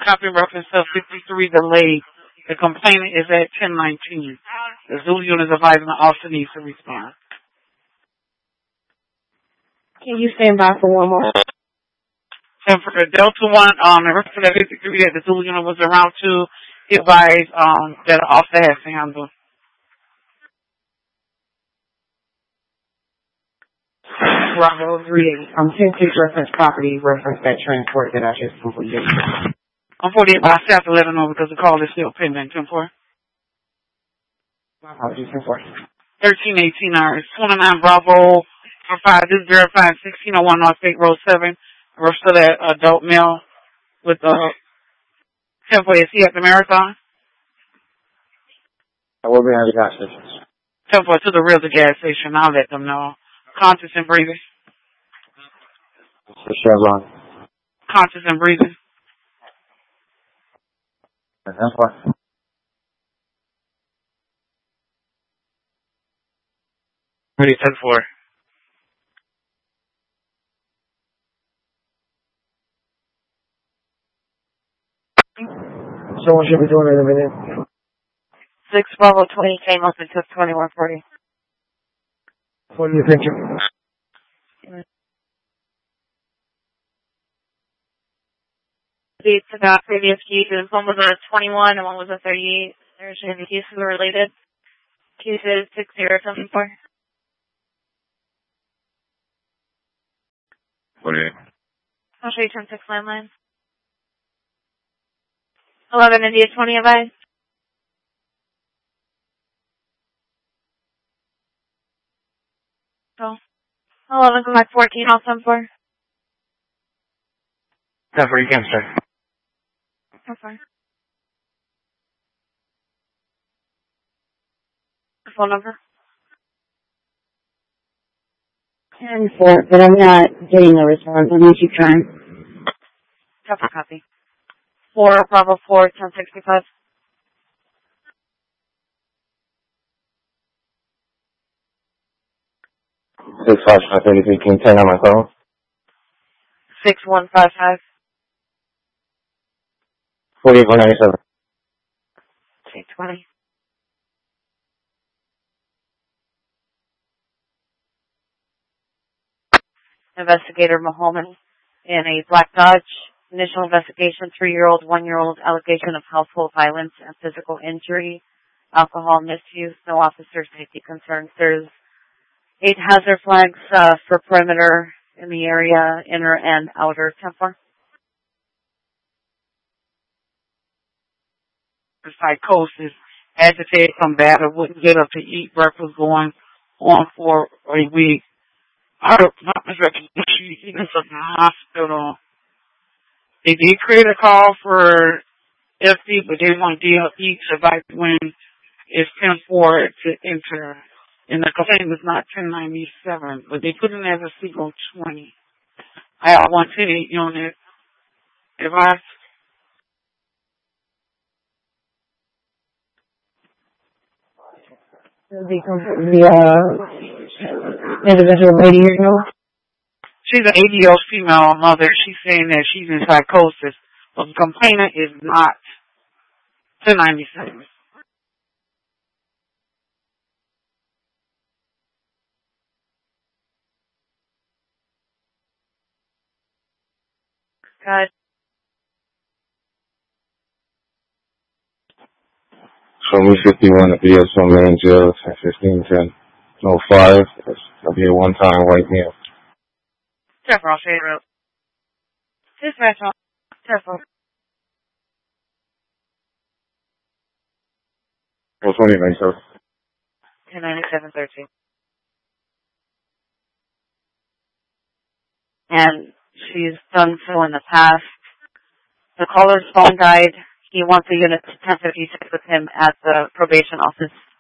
copy reference of 53 delayed. The complainant is at 1019. The Zulu unit is advising the officer needs to respond. Can you stand by for one more? And for the Delta 1, the reference of 53 that the Zulu unit was around to, he advised that the officer has to handle. Bravo 38. 10-6 reference property, reference that transport that I just completed. I'm 48 by staff to let her know because the call is still pending. 10-4. My apologies, 10-4. 1318 hours. 29 Bravo 4505 1601 North State Road 7. Rest of that adult male with the 10-4. Is he at the marathon? I will be at the gas station. 10-4 to the real the gas station. I'll let them know. Conscious and breathing. The Chevron. Conscious and breathing. That's fine. What are you 10-4? Someone should be doing it in a minute. 6 Bravo 20 came up and took 2140. What do you think? These about previous cases. One was a 21 and one was a 38. There's any cases related. Cases 6074. 48. I'll show you 10-6 landline. 11 India 20 advised. So 11 Quebec 14 all 10-4. 10-4, you can start. Okay. Phone number? 10-4, but I'm not getting a response. Let me keep trying. Tougher copy. 4 Bravo 4 1065. 65533, can you turn on my phone? 6155. 48197. 220. Investigator Mahoman in a Black Dodge. Initial investigation, 3-year-old, 1-year-old, allegation of household violence and physical injury, alcohol misuse, no officer safety concerns. There's 8 hazard flags for perimeter in the area, inner and outer. 10-4. Psychosis, agitated, combative, wouldn't get up to eat, breakfast going on for a week. Out of she's in the hospital. They did create a call for FD, but they want DLE to advise when it's 10-4 to enter. And the complaint was not 1097, but they put it as a Seagull 20. I have 110 unit. If I The individual lady here, no? She's an 80-year-old female mother. She's saying that she's in psychosis, but the complainant is not 1097. God. Show me 51 at BS1 Main Jail, 1510. No 5. That'll be a one-time white meal. Trevor, I'll show you the road. Dispatch on. Trevor. 420, man, sir. 109713. And she's done so in the past. The caller's phone died. He wants a unit to 1056 with him at the probation office.